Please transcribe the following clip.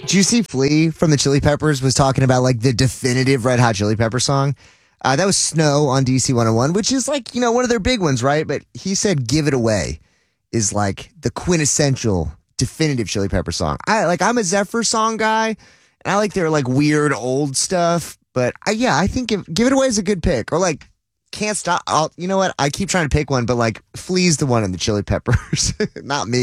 Do you see Flea from the Chili Peppers was talking about like the definitive Red Hot Chili Pepper song? That was Snow on DC 101, which is like, one of their big ones, right? But he said Give It Away is like the quintessential definitive Chili Pepper song. I'm a Zephyr song guy, and I like their like weird old stuff, but I think Give It Away is a good pick. Or like Can't Stop. You know what? I keep trying to pick one, but like Flea's the one in the Chili Peppers, not me.